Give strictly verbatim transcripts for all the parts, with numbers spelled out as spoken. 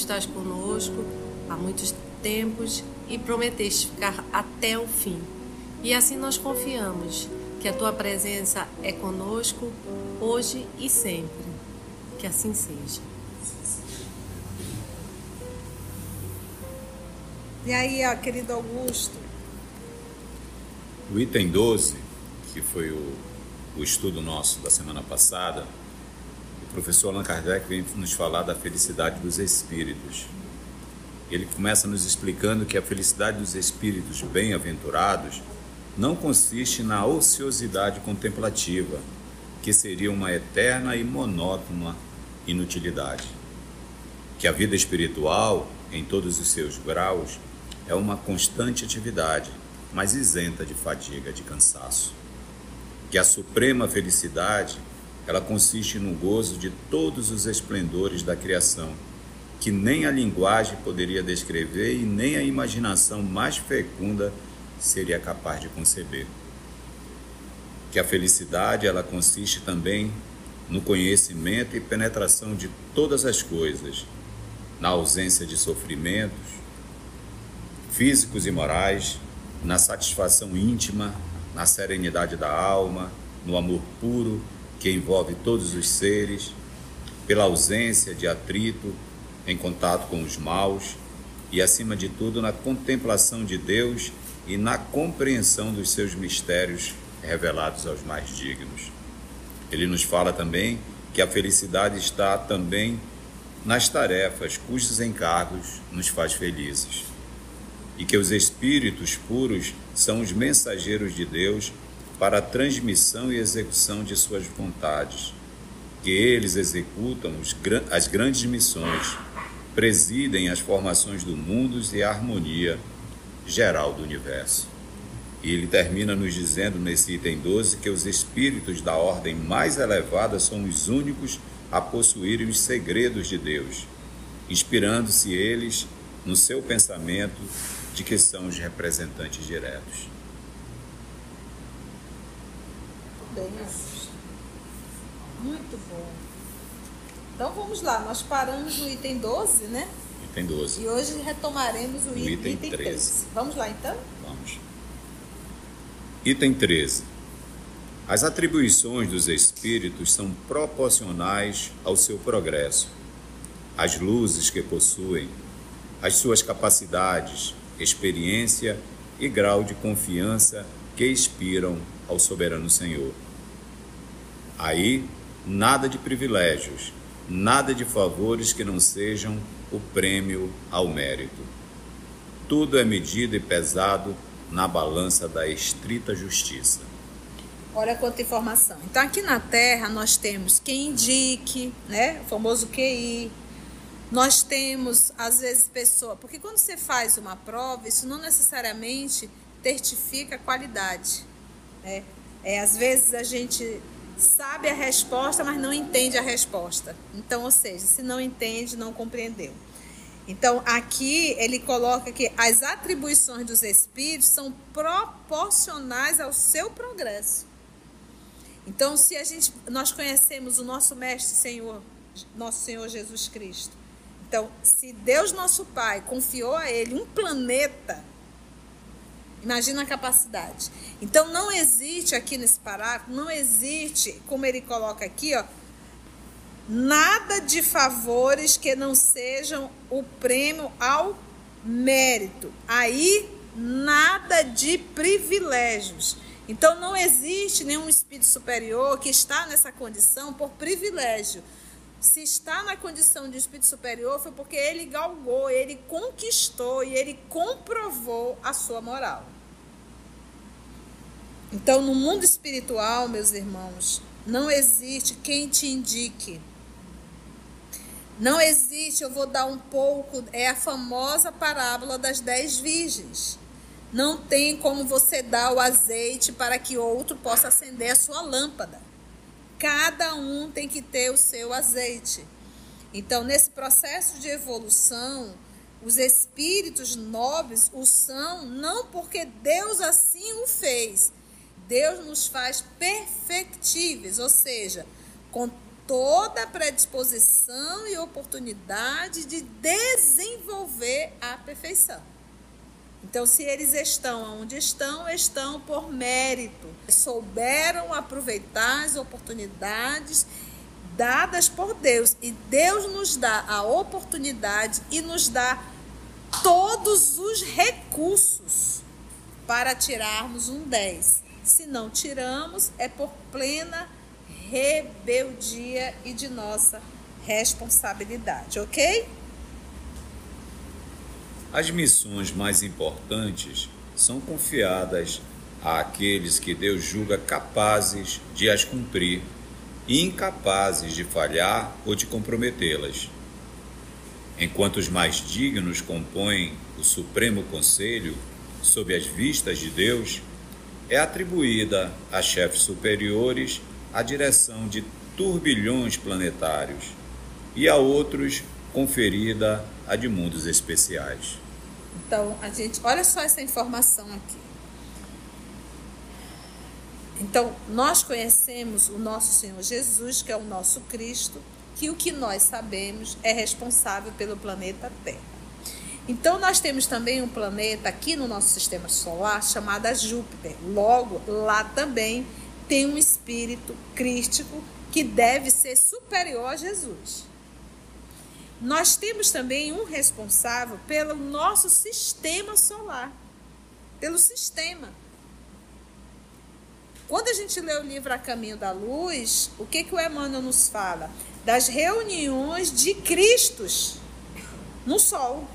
estás conosco há muitos tempos e prometeste ficar até o fim. E assim nós confiamos que a tua presença é conosco hoje e sempre. Que assim seja. E aí, ó, querido Augusto? O item doze, que foi o, o estudo nosso da semana passada, o professor Allan Kardec vem nos falar da felicidade dos espíritos. Ele começa nos explicando que a felicidade dos espíritos bem-aventurados não consiste na ociosidade contemplativa, que seria uma eterna e monótona inutilidade. Que a vida espiritual, em todos os seus graus, é uma constante atividade, mas isenta de fadiga, de cansaço. Que a suprema felicidade, ela consiste no gozo de todos os esplendores da criação, que nem a linguagem poderia descrever e nem a imaginação mais fecunda seria capaz de conceber. Que a felicidade, ela consiste também no conhecimento e penetração de todas as coisas, na ausência de sofrimentos físicos e morais, na satisfação íntima, na serenidade da alma, no amor puro que envolve todos os seres, pela ausência de atrito em contato com os maus e, acima de tudo, na contemplação de Deus e na compreensão dos seus mistérios revelados aos mais dignos. Ele nos fala também que a felicidade está também nas tarefas cujos encargos nos faz felizes, e que os espíritos puros são os mensageiros de Deus para a transmissão e execução de suas vontades, que eles executam os, as grandes missões, presidem as formações do mundo e a harmonia geral do universo. E ele termina nos dizendo nesse item doze que os espíritos da ordem mais elevada são os únicos a possuírem os segredos de Deus, inspirando-se eles no seu pensamento de que são os representantes diretos. Bem, muito bom. Então vamos lá, nós paramos no item doze, né? Item doze. E hoje retomaremos o, o item, item treze. treze. Vamos lá então? Vamos. Item treze. As atribuições dos espíritos são proporcionais ao seu progresso, às luzes que possuem, às suas capacidades, experiência e grau de confiança que inspiram ao soberano Senhor. Aí, nada de privilégios, nada de favores que não sejam o prêmio ao mérito. Tudo é medido e pesado na balança da estrita justiça. Olha quanta informação. Então, aqui na Terra, nós temos quem indique, né? O famoso Q I. Nós temos, às vezes, pessoa... Porque quando você faz uma prova, isso não necessariamente certifica a qualidade, né? É, às vezes, a gente sabe a resposta, mas não entende a resposta. Então, ou seja, se não entende, não compreendeu. Então, aqui ele coloca que as atribuições dos espíritos são proporcionais ao seu progresso. Então, se a gente, nós conhecemos o nosso Mestre Senhor, nosso Senhor Jesus Cristo. Então, se Deus nosso Pai confiou a ele um planeta, imagina a capacidade. Então, não existe aqui nesse parágrafo, não existe, como ele coloca aqui, ó, nada de favores que não sejam o prêmio ao mérito. Aí, nada de privilégios. Então, não existe nenhum espírito superior que está nessa condição por privilégio. Se está na condição de espírito superior, foi porque ele galgou, ele conquistou e ele comprovou a sua moral. Então, no mundo espiritual, meus irmãos, não existe quem te indique. Não existe, eu vou dar um pouco, é a famosa parábola das dez virgens. Não tem como você dar o azeite para que outro possa acender a sua lâmpada. Cada um tem que ter o seu azeite. Então, nesse processo de evolução, os espíritos nobres o são não porque Deus assim o fez. Deus nos faz perfectíveis, ou seja, com toda a predisposição e oportunidade de desenvolver a perfeição. Então, se eles estão onde estão, estão por mérito. Souberam aproveitar as oportunidades dadas por Deus. E Deus nos dá a oportunidade e nos dá todos os recursos para tirarmos um dez. Se não tiramos, é por plena rebeldia e de nossa responsabilidade, ok? As missões mais importantes são confiadas àqueles que Deus julga capazes de as cumprir e incapazes de falhar ou de comprometê-las. Enquanto os mais dignos compõem o Supremo Conselho, sob as vistas de Deus, é atribuída a chefes superiores a direção de turbilhões planetários e a outros conferida a de mundos especiais. Então, a gente, olha só essa informação aqui. Então, nós conhecemos o nosso Senhor Jesus, que é o nosso Cristo, que o que nós sabemos é responsável pelo planeta Terra. Então, nós temos também um planeta aqui no nosso sistema solar chamado Júpiter. Logo, lá também tem um espírito crístico que deve ser superior a Jesus. Nós temos também um responsável pelo nosso sistema solar, pelo sistema. Quando a gente lê o livro A Caminho da Luz, o que, que o Emmanuel nos fala? Das reuniões de Cristos no Sol.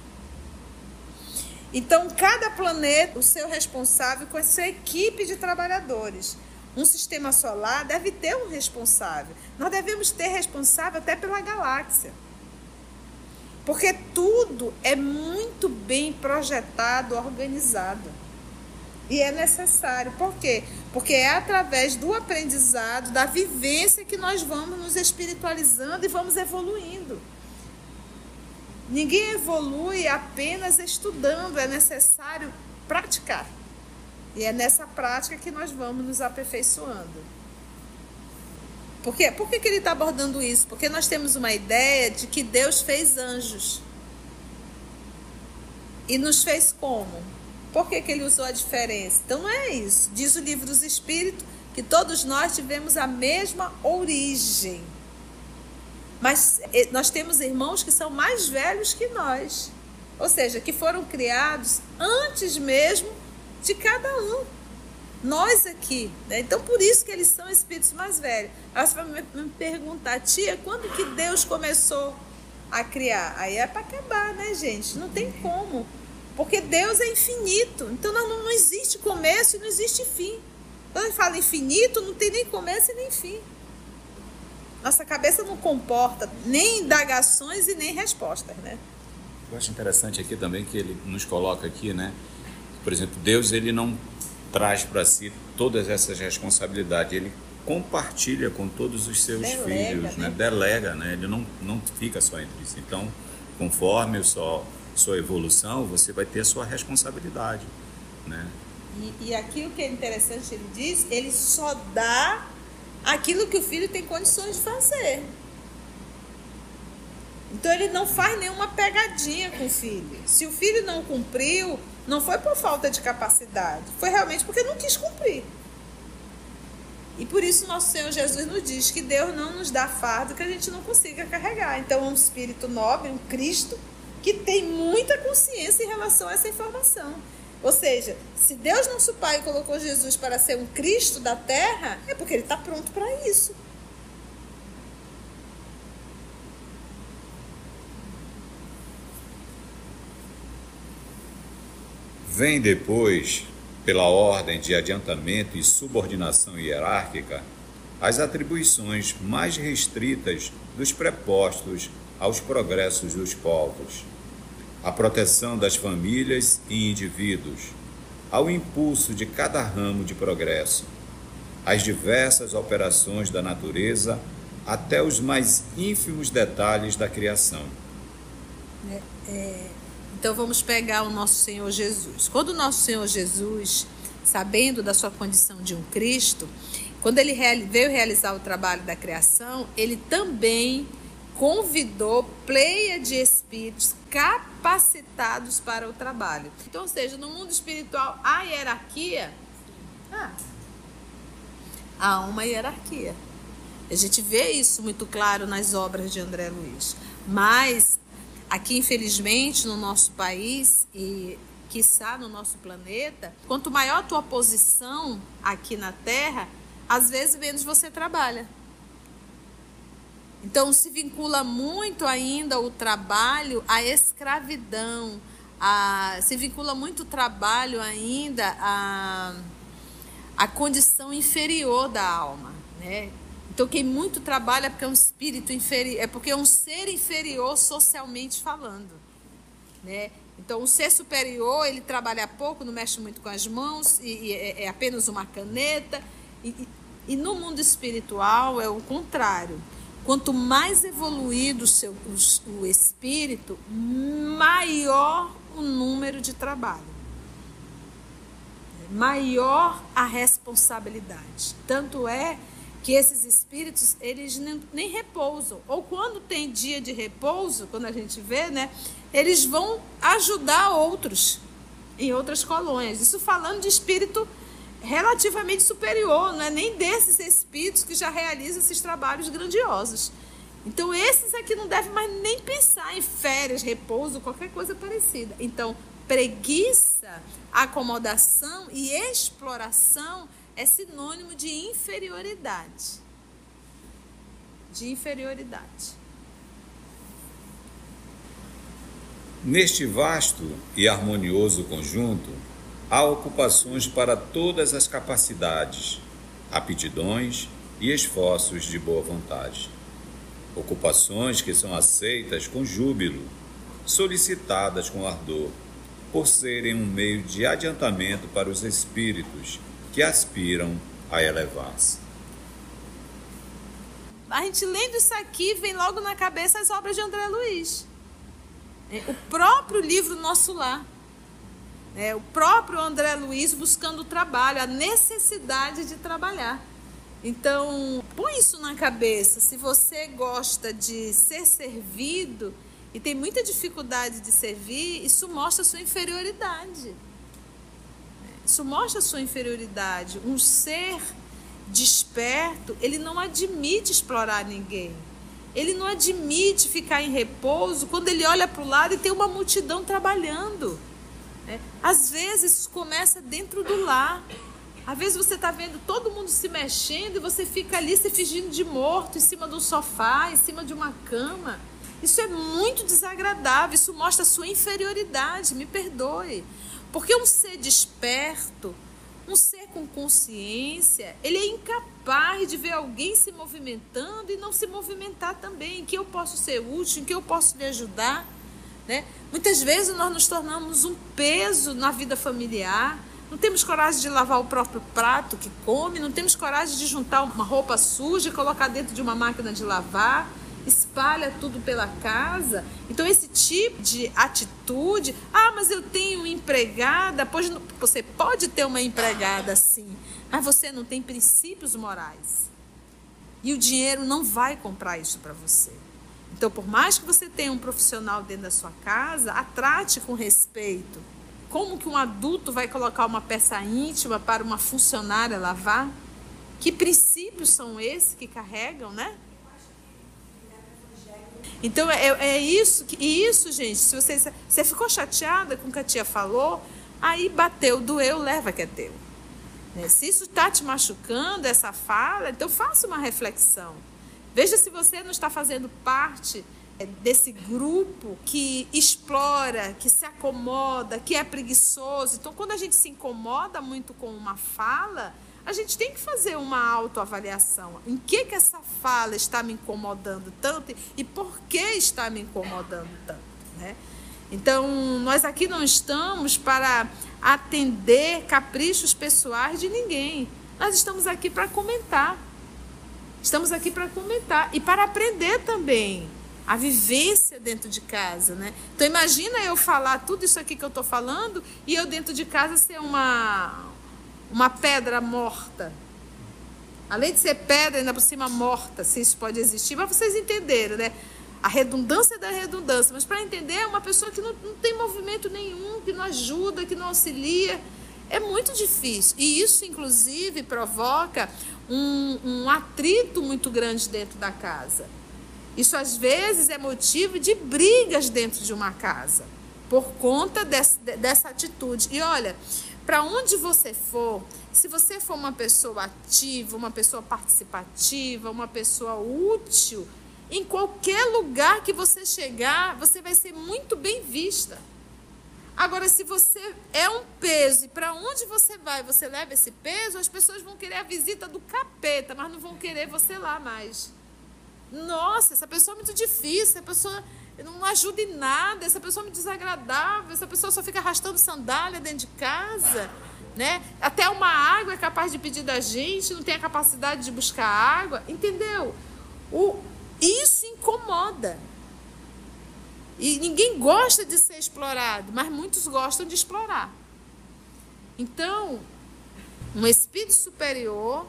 Então, cada planeta, o seu responsável com a sua equipe de trabalhadores. Um sistema solar deve ter um responsável. Nós devemos ter responsável até pela galáxia. Porque tudo é muito bem projetado, organizado. E é necessário. Por quê? Porque é através do aprendizado, da vivência, que nós vamos nos espiritualizando e vamos evoluindo. Ninguém evolui apenas estudando, é necessário praticar. E é nessa prática que nós vamos nos aperfeiçoando. Por quê? Por que que ele está abordando isso? Porque nós temos uma ideia de que Deus fez anjos. E nos fez como? Por que que ele usou a diferença? Então não é isso. Diz o Livro dos Espíritos que todos nós tivemos a mesma origem. Mas nós temos irmãos que são mais velhos que nós. Ou seja, que foram criados antes mesmo de cada um. Nós aqui, né? Então por isso que eles são espíritos mais velhos. Aí você vai me perguntar, tia, quando que Deus começou a criar? Aí é para acabar, né, gente? Não tem como. Porque Deus é infinito. Então não, não existe começo e não existe fim. Quando a gente fala infinito, não tem nem começo e nem fim. Nossa cabeça não comporta nem indagações e nem respostas, né? Eu acho interessante aqui também que ele nos coloca aqui, né? Por exemplo, Deus, ele não traz para si todas essas responsabilidades, ele compartilha com todos os seus Delega, filhos, né? Né? Delega, né? Ele não, não fica só entre si. Então, conforme a sua, sua evolução, você vai ter a sua responsabilidade, né? E, e aqui o que é interessante, ele diz, ele só dá aquilo que o filho tem condições de fazer. Então ele não faz nenhuma pegadinha com o filho. Se o filho não cumpriu, não foi por falta de capacidade, foi realmente porque não quis cumprir. E por isso nosso Senhor Jesus nos diz que Deus não nos dá fardo que a gente não consiga carregar. Então é um espírito nobre, um Cristo, que tem muita consciência em relação a essa informação. Ou seja, se Deus, nosso Pai, colocou Jesus para ser um Cristo da terra, é porque ele está pronto para isso. Vem depois, pela ordem de adiantamento e subordinação hierárquica, as atribuições mais restritas dos prepostos aos progressos dos povos, a proteção das famílias e indivíduos, ao impulso de cada ramo de progresso, as diversas operações da natureza, até os mais ínfimos detalhes da criação. É, é... Então vamos pegar o nosso Senhor Jesus. Quando o nosso Senhor Jesus, sabendo da sua condição de um Cristo, quando ele veio realizar o trabalho da criação, ele também convidou pleia de espíritos capacitados para o trabalho. Então, ou seja, no mundo espiritual, há hierarquia? Ah, há uma hierarquia. A gente vê isso muito claro nas obras de André Luiz. Mas, aqui, infelizmente, no nosso país e, quiçá, no nosso planeta, quanto maior a tua posição aqui na Terra, às vezes menos você trabalha. Então, se vincula muito ainda o trabalho à escravidão, a, se vincula muito o trabalho ainda à, à condição inferior da alma, né? Então, quem muito trabalha é porque é um espírito inferior, é porque é um ser inferior socialmente falando, né? Então, o ser superior, ele trabalha pouco, não mexe muito com as mãos, e, e é apenas uma caneta. E, e, e no mundo espiritual é o contrário. Quanto mais evoluído o, seu, o, o espírito, maior o número de trabalho. Maior a responsabilidade. Tanto é que esses espíritos, eles nem, nem repousam. Ou quando tem dia de repouso, quando a gente vê, né, eles vão ajudar outros em outras colônias. Isso falando de espírito relativamente superior, não é nem desses espíritos que já realizam esses trabalhos grandiosos. Então, esses aqui não devem mais nem pensar em férias, repouso, qualquer coisa parecida. Então, preguiça, acomodação e exploração é sinônimo de inferioridade. De inferioridade. Neste vasto e harmonioso conjunto, há ocupações para todas as capacidades, aptidões e esforços de boa vontade. Ocupações que são aceitas com júbilo, solicitadas com ardor, por serem um meio de adiantamento para os espíritos que aspiram a elevar-se. A gente lendo isso aqui, vem logo na cabeça as obras de André Luiz. O próprio livro Nosso Lar. É, o próprio André Luiz buscando trabalho, a necessidade de trabalhar. Então, põe isso na cabeça. Se você gosta de ser servido e tem muita dificuldade de servir, isso mostra a sua inferioridade. Isso mostra a sua inferioridade. Um ser desperto, ele não admite explorar ninguém. Ele não admite ficar em repouso quando ele olha para o lado e tem uma multidão trabalhando. É. Às vezes isso começa dentro do lar. Às vezes você está vendo todo mundo se mexendo e você fica ali se fingindo de morto em cima de um sofá, em cima de uma cama. Isso é muito desagradável, isso mostra a sua inferioridade, me perdoe. Porque um ser desperto, um ser com consciência, ele é incapaz de ver alguém se movimentando e não se movimentar também. Em que eu posso ser útil, em que eu posso lhe ajudar. Né? Muitas vezes nós nos tornamos um peso na vida familiar, não temos coragem de lavar o próprio prato que come, não temos coragem de juntar uma roupa suja e colocar dentro de uma máquina de lavar, espalha tudo pela casa. Então esse tipo de atitude, ah, mas eu tenho uma empregada, pois você pode ter uma empregada sim, mas você não tem princípios morais e o dinheiro não vai comprar isso para você. Então, por mais que você tenha um profissional dentro da sua casa, a trate com respeito. Como que um adulto vai colocar uma peça íntima para uma funcionária lavar? Que princípios são esses que carregam, né? Então, é, é isso, que, isso, gente, se você, você ficou chateada com o que a tia falou, aí bateu, doeu, leva que é teu. Se isso está te machucando, essa fala, então faça uma reflexão. Veja se você não está fazendo parte desse grupo que explora, que se acomoda, que é preguiçoso. Então, quando a gente se incomoda muito com uma fala, a gente tem que fazer uma autoavaliação. Em que, que essa fala está me incomodando tanto e por que está me incomodando tanto, né? Então, nós aqui não estamos para atender caprichos pessoais de ninguém. Nós estamos aqui para comentar. Estamos aqui para comentar e para aprender também a vivência dentro de casa, né? Então, imagina eu falar tudo isso aqui que eu estou falando e eu dentro de casa ser uma, uma pedra morta. Além de ser pedra, ainda por cima morta, se isso pode existir. Mas vocês entenderam, né? A redundância da redundância. Mas para entender, é uma pessoa que não, não tem movimento nenhum, que não ajuda, que não auxilia. É muito difícil. E isso, inclusive, provoca um, um atrito muito grande dentro da casa. Isso, às vezes, é motivo de brigas dentro de uma casa, por conta desse, dessa atitude. E olha, para onde você for, se você for uma pessoa ativa, uma pessoa participativa, uma pessoa útil, em qualquer lugar que você chegar, você vai ser muito bem vista. Agora, se você é um peso e para onde você vai, você leva esse peso, as pessoas vão querer a visita do capeta, mas não vão querer você lá mais. Nossa, essa pessoa é muito difícil, essa pessoa não ajuda em nada, essa pessoa é muito desagradável, essa pessoa só fica arrastando sandália dentro de casa, né? Até uma água é capaz de pedir da gente, não tem a capacidade de buscar água, entendeu? O, isso incomoda. E ninguém gosta de ser explorado, mas muitos gostam de explorar. Então, um espírito superior,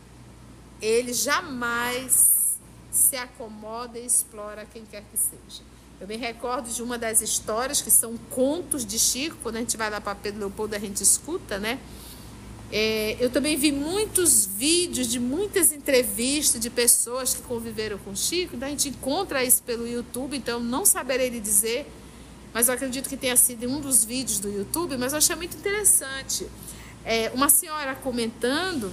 ele jamais se acomoda e explora quem quer que seja. Eu me recordo de uma das histórias, que são contos de Chico, quando a gente vai lá para Pedro Leopoldo, a gente escuta, né? É, eu também vi muitos vídeos de muitas entrevistas de pessoas que conviveram com Chico. Então a gente encontra isso pelo YouTube, então não saberei lhe dizer, mas eu acredito que tenha sido um dos vídeos do YouTube, mas eu achei muito interessante. É, uma senhora comentando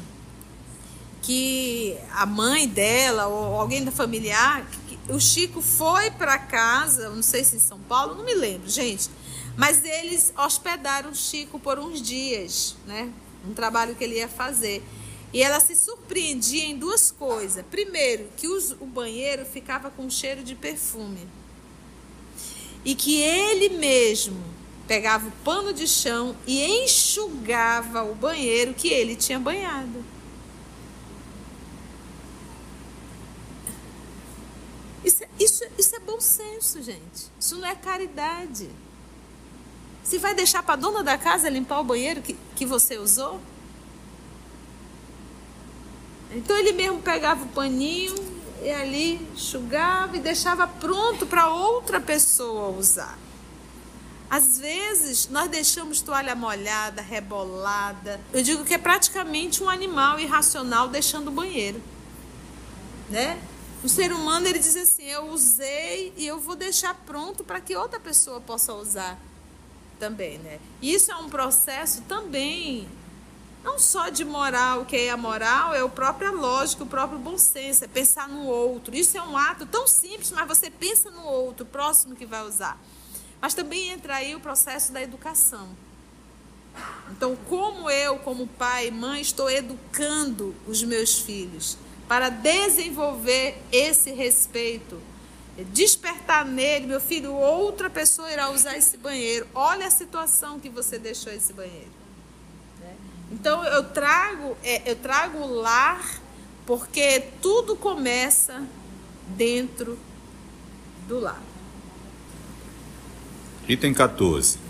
que a mãe dela ou alguém da familiar, que o Chico foi para casa, não sei se em São Paulo, não me lembro, gente, mas eles hospedaram o Chico por uns dias, né? Um trabalho que ele ia fazer. E ela se surpreendia em duas coisas. Primeiro, que os, o banheiro ficava com cheiro de perfume. E que ele mesmo pegava o pano de chão e enxugava o banheiro que ele tinha banhado. Isso, isso, isso é bom senso, gente. Isso não é caridade. Você vai deixar para a dona da casa limpar o banheiro que, que você usou? Então ele mesmo pegava o paninho e ali enxugava e deixava pronto para outra pessoa usar. Às vezes nós deixamos toalha molhada, rebolada. Eu digo que é praticamente um animal irracional deixando o banheiro, né? O ser humano, ele diz assim: eu usei e eu vou deixar pronto para que outra pessoa possa usar também, né? Isso é um processo também, não só de moral, que é a moral, é a própria lógica, o próprio bom senso, é pensar no outro. Isso é um ato tão simples, mas você pensa no outro, próximo que vai usar. Mas também entra aí o processo da educação. Então, como eu, como pai e mãe, estou educando os meus filhos para desenvolver esse respeito, despertar nele: meu filho, outra pessoa irá usar esse banheiro, olha a situação que você deixou esse banheiro, né? Então eu trago, é, eu trago o lar, porque tudo começa dentro do lar. Item quatorze.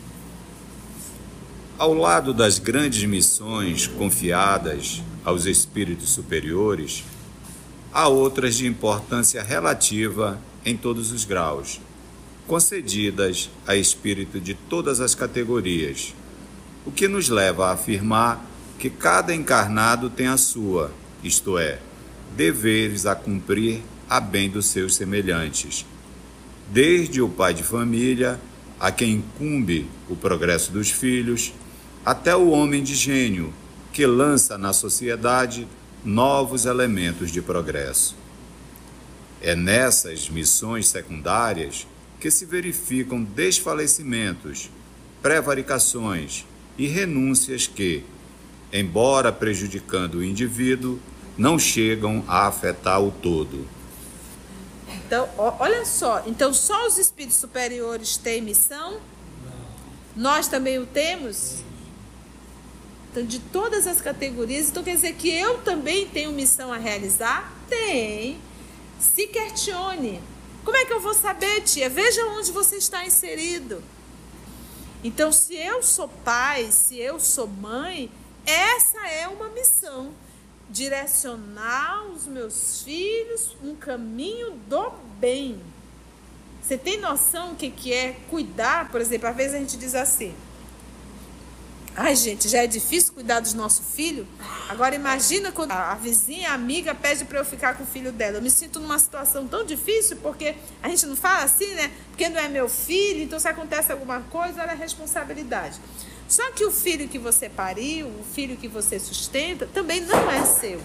Ao lado das grandes missões confiadas aos espíritos superiores, há outras de importância relativa em todos os graus, concedidas a espírito de todas as categorias, o que nos leva a afirmar que cada encarnado tem a sua, isto é, deveres a cumprir a bem dos seus semelhantes, desde o pai de família, a quem incumbe o progresso dos filhos, até o homem de gênio, que lança na sociedade novos elementos de progresso. É nessas missões secundárias que se verificam desfalecimentos, prevaricações e renúncias que, embora prejudicando o indivíduo, não chegam a afetar o todo. Então, olha só, então só os espíritos superiores têm missão? Nós também o temos? Então, de todas as categorias, então quer dizer que eu também tenho missão a realizar? Tem. Se questione. Como é que eu vou saber, tia? Veja onde você está inserido. Então, se eu sou pai, se eu sou mãe, essa é uma missão. direcionar os meus filhos um caminho do bem. Você tem noção o que, que é cuidar? Por exemplo, às vezes a gente diz assim: ai, gente, já é difícil cuidar dos nossos filhos. Agora imagina quando a vizinha, a amiga pede para eu ficar com o filho dela. Eu me sinto numa situação tão difícil, porque a gente não fala assim, né? Porque não é meu filho, então se acontece alguma coisa, olha a responsabilidade. Só que o filho que você pariu, o filho que você sustenta, também não é seu.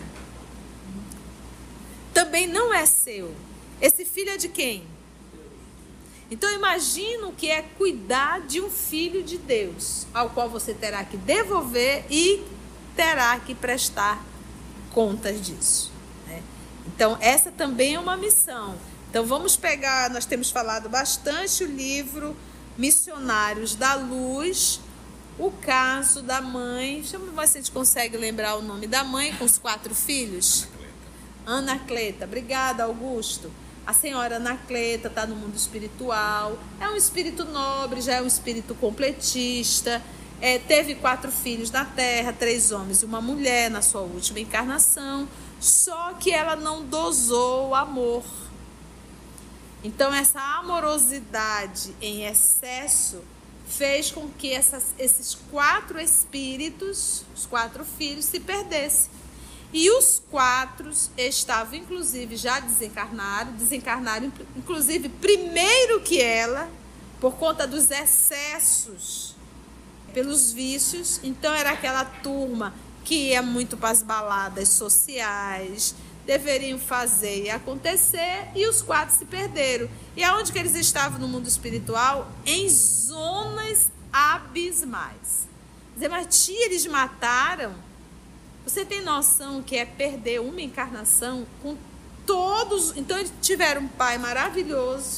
Também não é seu. Esse filho é de quem? Então imagina o que é cuidar de um filho de Deus, ao qual você terá que devolver e terá que prestar contas disso, né? Então essa também é uma missão. Então vamos pegar, nós temos falado bastante o livro Missionários da Luz, o caso da mãe, deixa eu ver se a gente consegue lembrar o nome da mãe com os quatro filhos. Anacleta, obrigada, Augusto. A senhora Anacleta está no mundo espiritual, é um espírito nobre, já é um espírito completista, é, teve quatro filhos na terra, três homens e uma mulher na sua última encarnação, só que ela não dosou o amor. Então essa amorosidade em excesso fez com que essas, esses quatro espíritos, os quatro filhos, se perdessem. E os quatro estavam, inclusive, já desencarnaram, desencarnaram, inclusive, primeiro que ela, por conta dos excessos, pelos vícios. Então, era aquela turma que ia muito para as baladas sociais, deveriam fazer e acontecer, e os quatro se perderam. E aonde que eles estavam no mundo espiritual? Em zonas abismais. Dizer, mas tia, eles mataram? Você tem noção que é perder uma encarnação com todos? Então eles tiveram um pai maravilhoso.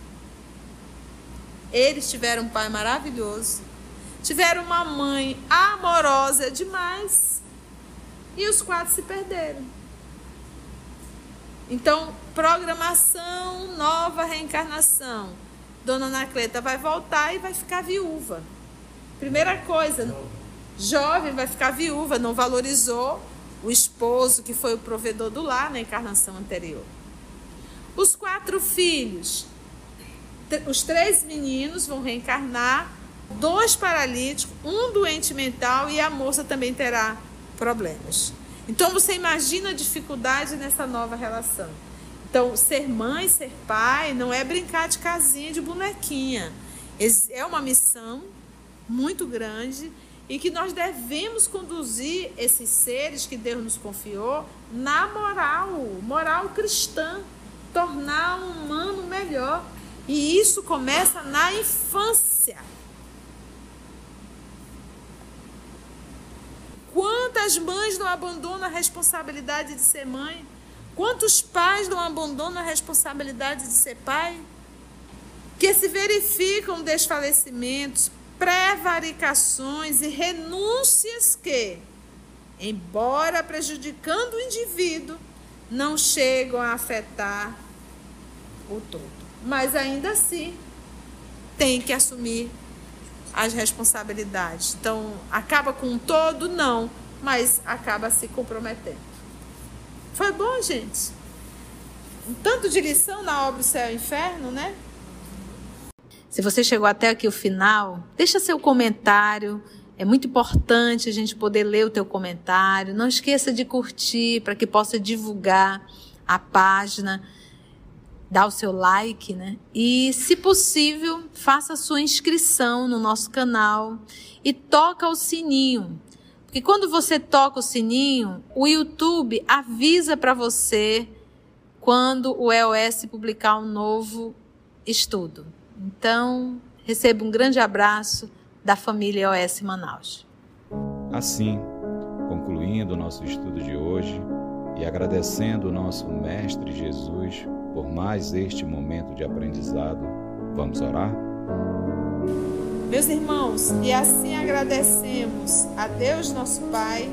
Eles tiveram um pai maravilhoso. Tiveram uma mãe amorosa demais. E os quatro se perderam. Então, programação, nova reencarnação. Dona Anacleta vai voltar e vai ficar viúva. Primeira coisa, jovem, vai ficar viúva, não valorizou o esposo que foi o provedor do lar na encarnação anterior. Os quatro filhos, os três meninos vão reencarnar, dois paralíticos, um doente mental e a moça também terá problemas. Então você imagina a dificuldade nessa nova relação. Então ser mãe, ser pai, não é brincar de casinha de bonequinha. É uma missão muito grande e que nós devemos conduzir esses seres que Deus nos confiou na moral, moral cristã, tornar um humano melhor. E isso começa na infância. Quantas mães não abandonam a responsabilidade de ser mãe? Quantos pais não abandonam a responsabilidade de ser pai? Que se verificam desfalecimentos, prevaricações e renúncias que, embora prejudicando o indivíduo, não chegam a afetar o todo. Mas ainda assim, tem que assumir as responsabilidades. Então, acaba com um todo? Não, mas acaba se comprometendo. Foi bom, gente? Um tanto de lição na obra O Céu e o Inferno, né? Se você chegou até aqui o final, deixa seu comentário. É muito importante a gente poder ler o teu comentário. Não esqueça de curtir para que possa divulgar a página. Dá o seu like, né? E, se possível, faça a sua inscrição no nosso canal e toca o sininho. Porque quando você toca o sininho, o YouTube avisa para você quando o E O S publicar um novo estudo. Então, receba um grande abraço da família E O S Manaus. Assim, concluindo o nosso estudo de hoje e agradecendo o nosso Mestre Jesus por mais este momento de aprendizado, vamos orar? Meus irmãos, e assim agradecemos a Deus nosso Pai,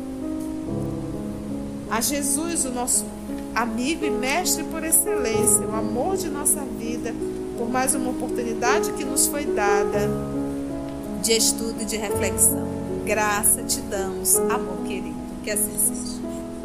a Jesus, o nosso amigo e mestre por excelência, o amor de nossa vida, por mais uma oportunidade que nos foi dada de estudo e de reflexão. Graça te damos, amor querido, que assim seja.